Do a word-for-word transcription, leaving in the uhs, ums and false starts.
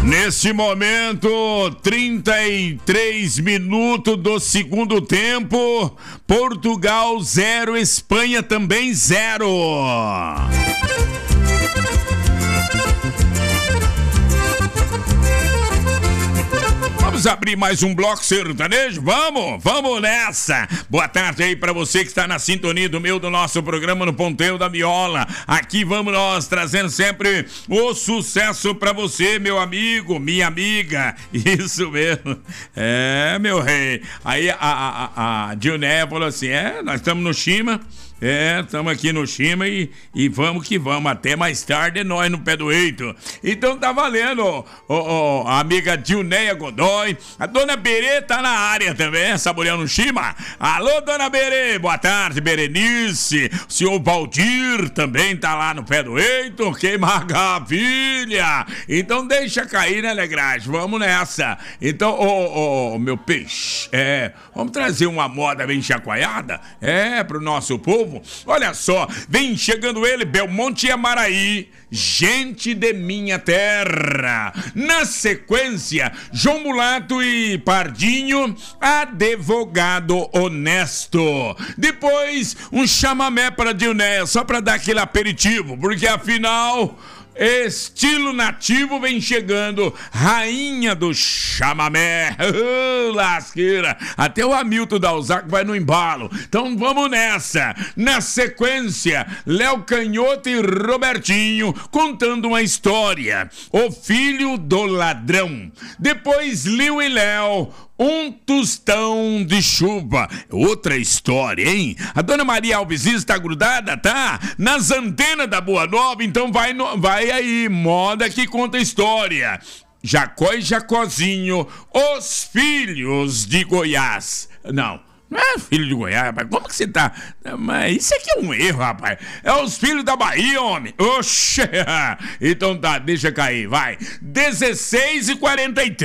Neste momento, trinta e três minutos do segundo tempo, Portugal zero, Espanha também zero. Vamos abrir mais um bloco sertanejo? Vamos, vamos nessa. Boa tarde aí pra você que está na sintonia do meu, do nosso programa no Ponteiro da Viola. Aqui vamos nós trazendo sempre o sucesso pra você, meu amigo, minha amiga. Isso mesmo. É, meu rei. Aí a, a, a, a Dioné falou assim, é, nós estamos no Chima. É, estamos aqui no Chima e, e vamos que vamos, até mais tarde é nós no pé do eito. Então tá valendo, ó, ó, ó, a amiga Dilneia Godoy, a dona Berê tá na área também, saboreando o Chima. Alô, dona Berê, boa tarde, Berenice, o senhor Valdir também tá lá no pé do eito, que maravilha. Então deixa cair, né, Legrade, vamos nessa. Então, ô, ô, meu peixe, é, vamos trazer uma moda bem chacoalhada, é, pro nosso povo. Olha só, vem chegando ele, Belmonte e Amaraí, gente de minha terra. Na sequência, João Mulato e Pardinho, advogado honesto. Depois, um chamamé para Dilneia, só para dar aquele aperitivo, porque afinal... estilo nativo vem chegando, rainha do chamamé, lasqueira, até o Hamilton da Usac vai no embalo, então vamos nessa. Na sequência, Léo Canhoto e Robertinho contando uma história, o filho do ladrão. Depois Liu e Léo, um tostão de chuva. Outra história, hein? A dona Maria Alves está grudada, tá? Nas antenas da Boa Nova, então vai, no, vai aí, moda que conta história. Jacó e Jacozinho, os filhos de Goiás. Não, não é filho de Goiás, rapaz. Como que você tá? Mas isso aqui é um erro, rapaz. É os filhos da Bahia, homem. Oxe! Então tá, deixa cair, vai. dezesseis e quarenta e três.